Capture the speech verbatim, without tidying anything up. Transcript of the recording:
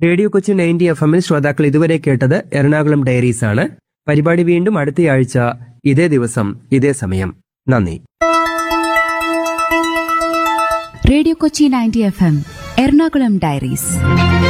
Radio Kochi ninety F എമ്മിൽ ശ്രോതാക്കൾ ഇതുവരെ കേട്ടത് എറണാകുളം ഡയറീസ് ആണ്. പരിപാടി വീണ്ടും അടുത്തയാഴ്ച ഇതേ ദിവസം ഇതേ സമയം. നന്ദി. Radio Kochi ninety F M Ernakulam diaries.